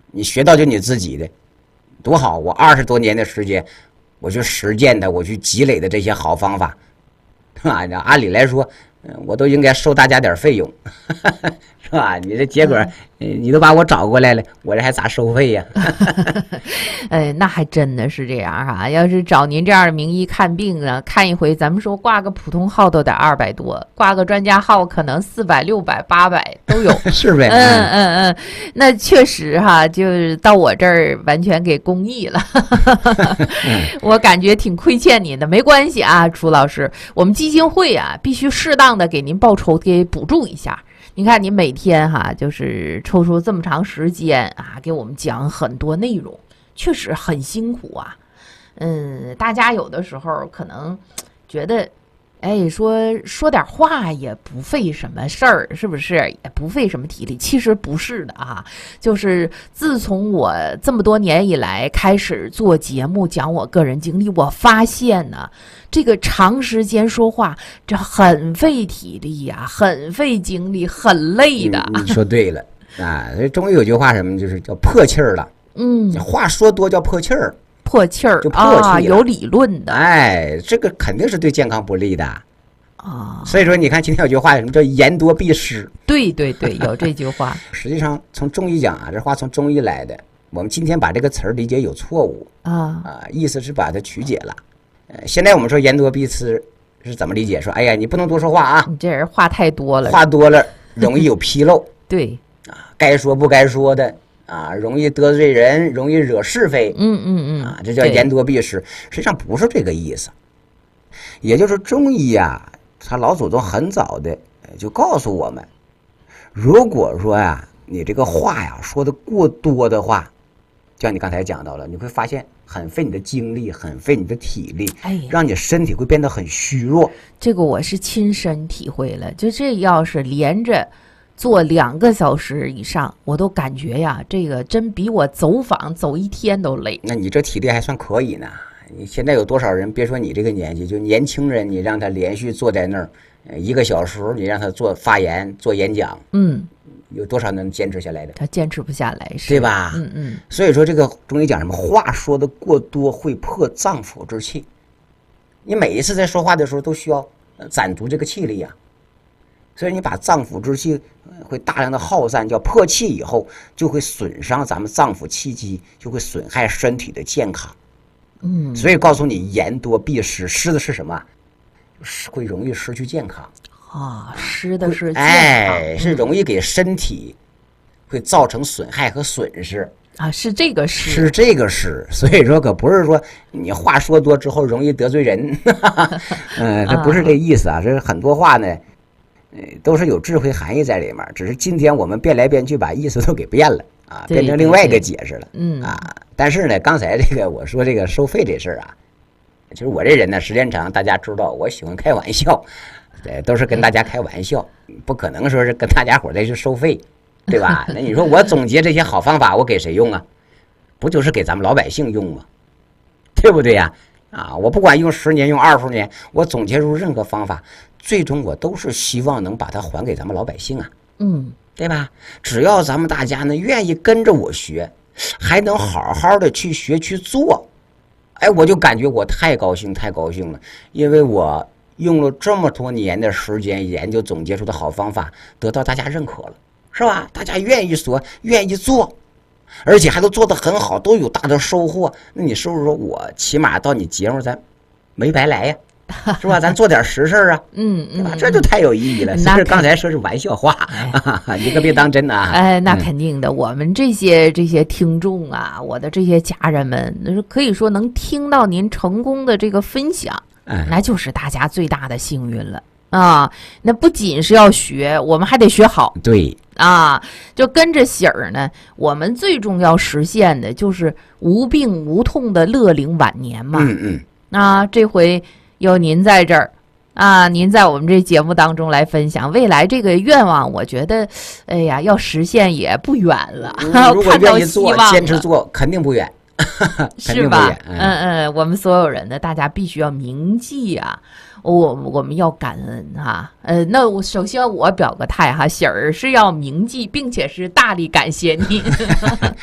你学到就你自己的，多好！我20多年的时间，我去实践的，我去积累的这些好方法，啊，按理来说，我都应该收大家点费用，是吧？你这结果，你都把我找过来了，我这还咋收费呀？ 那还真的是这样哈。要是找您这样的名医看病呢，看一回，咱们说挂个普通号都得200多，挂个专家号可能400、600、800都有， 是呗？ 那确实哈，就是到我这儿完全给公益了，我感觉挺亏欠您的。没关系啊，楚老师，我们基金会啊，必须适当的给您报酬，给补助一下。您看，您每天哈，就是抽出这么长时间啊，给我们讲很多内容，确实很辛苦啊。大家有的时候可能觉得，说点话也不费什么事儿，是不是？也不费什么体力。其实不是的啊，就是自从我这么多年以来开始做节目，讲我个人经历，我发现呢，这个长时间说话，这很费体力呀，很费精力，很累的。 你说对了啊！所以中医有句话什么，就是叫破气儿了。话说多叫破气儿。 破气儿就破气有理论的。 这个肯定是对健康不利的所以说你看今天有句话，什么叫言多必失？ 对，有这句话。 实际上从中医讲啊，这话从中医来的。我们今天把这个词儿理解有错误意思是把它曲解了。现在我们说言多必失是怎么理解？说哎呀，你不能多说话啊， 你这人话太多了， 话多了容易有纰漏。 对该说不该说的。容易得罪人，容易惹是非。这叫言多必失。实际上不是这个意思。也就是中医他老祖宗很早的就告诉我们，如果说你这个话说的过多的话，就像你刚才讲到了，你会发现很费你的精力，很费你的体力，让你身体会变得很虚弱。 这个我是亲身体会了，就这要是连着做2个小时以上，我都感觉这个真比我走访走1天都累。 那你这体力还算可以呢。你现在有多少人，别说你这个年纪，就年轻人，你让他连续坐在那儿1个小时，你让他做发言做演讲，有多少能坚持下来的？ 他坚持不下来， 对吧？所以说这个中医讲什么，话说的过多会破脏腑之气。你每一次在说话的时候都需要攒足这个气力所以你把脏腑之气会大量的耗散，叫破气以后，就会损伤咱们脏腑气机，就会损害身体的健康。所以告诉你言多必失，失的是什么？会容易失去健康失的是健康， 是容易给身体会造成损害和损失是这个失， 是这个失。所以说可不是说你话说多之后容易得罪人这不是这意思这很多话呢都是有智慧含义在里面，只是今天我们变来变去把意思都给变了变成另外一个解释了但是呢，刚才这个我说这个收费这事儿就是我这人呢，时间长大家知道我喜欢开玩笑，都是跟大家开玩笑，不可能说是跟大家伙再去收费，对吧？那你说我总结这些好方法，我给谁用不就是给咱们老百姓用吗？对不对我不管用10年用20年，我总结出任何方法，最终我都是希望能把它还给咱们老百姓对吧？只要咱们大家呢愿意跟着我学，还能好好的去学去做，我就感觉我太高兴了，因为我用了这么多年的时间研究总结出的好方法得到大家认可了，是吧？大家愿意说愿意做，而且还都做得很好，都有大的收获。那你是不是说我起码到你节目咱没白来是吧？咱做点实事对吧？这就太有意义了。其实刚才说是玩笑话你可别当真那肯定的，我们这些听众我的这些家人们，可以说能听到您成功的这个分享那就是大家最大的幸运了那不仅是要学，我们还得学好。 对就跟着喜儿呢，我们最重要实现的就是无病无痛的乐龄晚年嘛。这回有您在这儿您在我们这节目当中来分享未来这个愿望，我觉得要实现也不远了如果愿意做坚持做肯定不远是吧？我们所有人呢，大家必须要铭记我们要感恩那我首先我表个态喜儿是要铭记并且是大力感谢你